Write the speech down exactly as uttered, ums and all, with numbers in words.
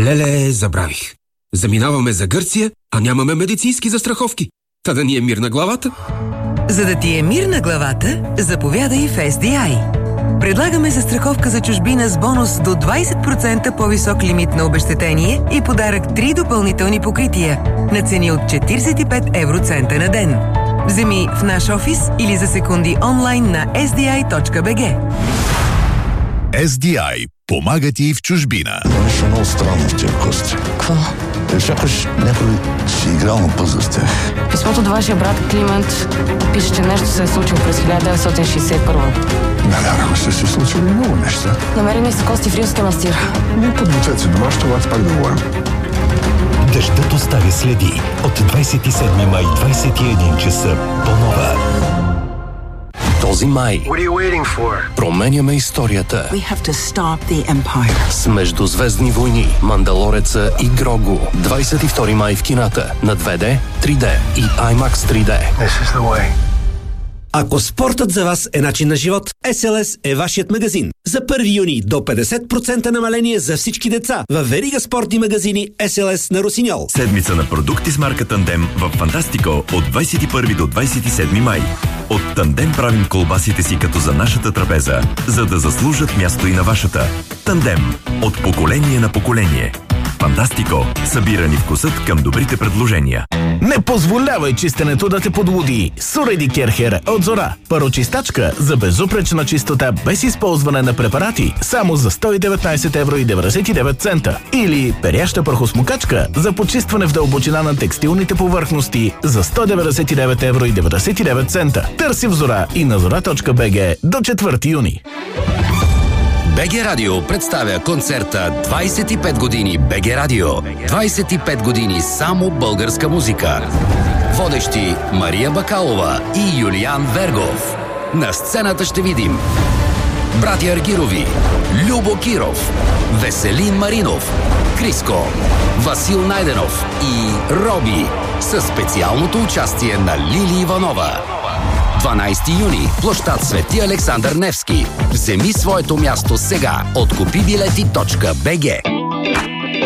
Леле, забравих. Заминаваме за Гърция, а нямаме медицински застраховки. Та да ни е мир на главата. За да ти е мир на главата, заповядай в Ес Ди Ай. Предлагаме застраховка за чужбина с бонус до двайсет процента по-висок лимит на обезщетение и подарък три допълнителни покрития на цени от четирийсет и пет евроцента на ден. Вземи в наш офис или за секунди онлайн на ес ди ай точка би джи. Ес Ди Ай помага ти в чужбина. Нещо много странно в тия кости. Какво? Е, сякаш някой си играл на пъзъл с тях. Писмото от вашия брат Климент пише, че нещо се е случило през хиляда деветстотин шейсет и първа. Навярно са се случили много неща. Намерени са кости в Рилския манастир. Не подгответе се дома, ще вас пак да говорим. Дъждът оставя следи. От двайсет и седми май, двайсет и един часа по Нова. Този май променяме историята с Междузвездни войни, Мандалореца и Грогу. двайсет и втори май в кината на две Д, три Д и IMAX три Д. Ако спортът за вас е начин на живот, Ес Ел Ес е вашият магазин. За първи юни до петдесет процента намаление за всички деца в верига спортни магазини Ес Ел Ес на Росиньол. Седмица на продукти с марка Тандем в Фантастико от двайсет и първи до двайсет и седми май. От Тандем правим колбасите си като за нашата трапеза, за да заслужат място и на вашата. Тандем. От поколение на поколение. Фантастико. Събирани вкусът към добрите предложения. Не позволявай чистенето да те подлуди. Суреди Керхер от Зора. Парочистачка за безупречна чистота без използване на препарати само за сто и деветнайсет евро и деветдесет и девет цента. Или перяща прахосмокачка за почистване в дълбочина на текстилните повърхности за сто деветдесет и девет евро и деветдесет и девет цента. Търси в Зора и на зора точка би джи до четвърти юни. Б Г Радио представя концерта двайсет и пет години Б Г Радио. двайсет и пет години само българска музика. Водещи Мария Бакалова и Юлиан Вергов. На сцената ще видим братя Аргирови, Любо Киров, Веселин Маринов, Криско, Васил Найденов и Роби със специалното участие на Лили Иванова. дванайсети юни, площад Свети Александър Невски. Вземи своето място сега от купи билети точка би джи.